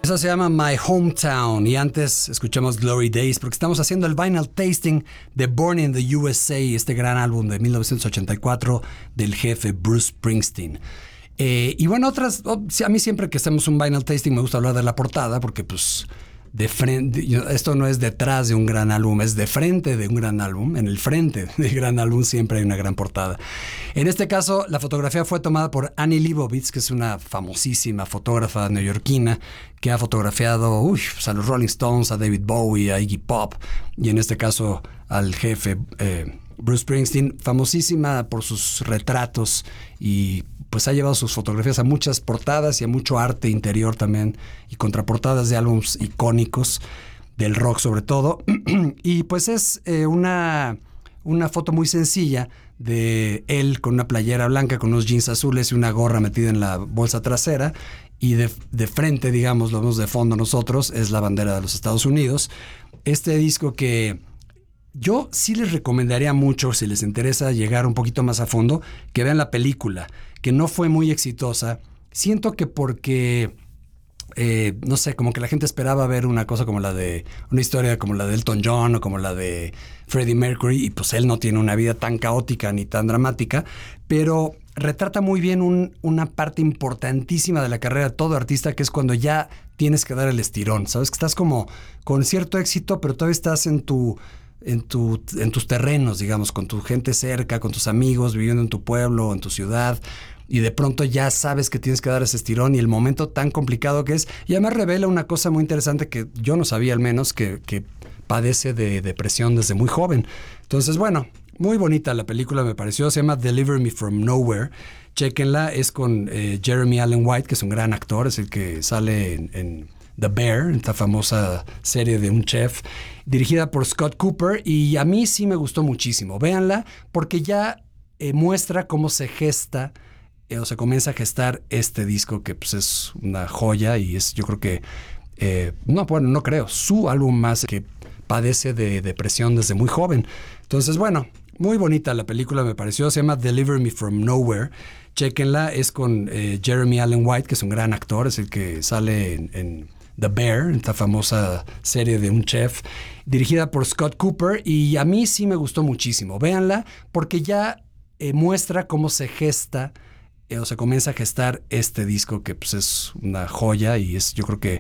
Eso se llama My Hometown y antes escuchamos Glory Days porque estamos haciendo el vinyl tasting de Born in the USA, este gran álbum de 1984 del jefe Bruce Springsteen. Y bueno, a mí siempre que hacemos un vinyl tasting me gusta hablar de la portada porque pues de frente, esto no es detrás de un gran álbum, es de frente de un gran álbum. En el frente del gran álbum siempre hay una gran portada. En este caso, la fotografía fue tomada por Annie Leibovitz, que es una famosísima fotógrafa neoyorquina que ha fotografiado a los Rolling Stones, a David Bowie, a Iggy Pop y en este caso al jefe Bruce Springsteen, famosísima por sus retratos y pues ha llevado sus fotografías a muchas portadas y a mucho arte interior también y contraportadas de álbumes icónicos del rock sobre todo. Y pues es una foto muy sencilla de él con una playera blanca, con unos jeans azules y una gorra metida en la bolsa trasera. Y de frente, digamos, lo vemos de fondo nosotros, es la bandera de los Estados Unidos. Este disco que yo sí les recomendaría mucho, si les interesa llegar un poquito más a fondo, que vean la película, que no fue muy exitosa. Siento que porque, no sé, como que la gente esperaba ver una historia como la de Elton John o como la de Freddie Mercury, y pues él no tiene una vida tan caótica ni tan dramática, pero retrata muy bien una parte importantísima de la carrera de todo artista, que es cuando ya tienes que dar el estirón, ¿sabes? Que estás como con cierto éxito, pero todavía estás en tus terrenos, digamos, con tu gente cerca, con tus amigos, viviendo en tu pueblo, en tu ciudad, y de pronto ya sabes que tienes que dar ese estirón y el momento tan complicado que es. Y además revela una cosa muy interesante que yo no sabía, al menos, que padece de depresión desde muy joven. Entonces, bueno, muy bonita la película me pareció. Se llama Deliver Me From Nowhere. Chéquenla, es con Jeremy Allen White, que es un gran actor, es el que sale en The Bear, esta famosa serie de un chef, dirigida por Scott Cooper, y a mí sí me gustó muchísimo. Véanla, porque ya muestra cómo se gesta o se comienza a gestar este disco, que pues es una joya y es, yo creo que, no creo, su álbum más, que padece de depresión desde muy joven. Entonces, bueno, muy bonita la película me pareció. Se llama Deliver Me From Nowhere. Chéquenla, es con Jeremy Allen White, que es un gran actor, es el que sale en The Bear, esta famosa serie de un chef, dirigida por Scott Cooper, y a mí sí me gustó muchísimo. Véanla, porque ya muestra cómo se gesta o se comienza a gestar este disco, que pues es una joya y es, yo creo que,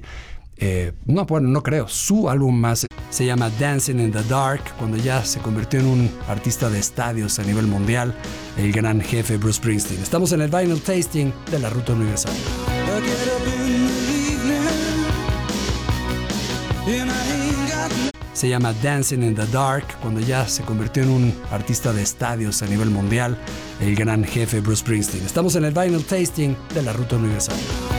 no creo, su álbum más. Se llama Dancing in the Dark, cuando ya se convirtió en un artista de estadios a nivel mundial, el gran jefe Bruce Springsteen. Estamos en el vinyl tasting de la Ruta Universal. Se llama Dancing in the Dark, cuando ya se convirtió en un artista de estadios a nivel mundial, el gran jefe Bruce Springsteen. Estamos en el vinyl tasting de la Ruta Universal.